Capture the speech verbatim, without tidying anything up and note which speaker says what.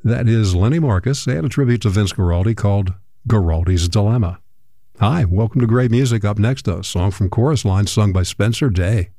Speaker 1: That is Lenny Marcus and a tribute to Vince Guaraldi called Guaraldi's Dilemma. Hi, welcome to Great Music. Up next, a song from Chorus Line sung by Spencer Day.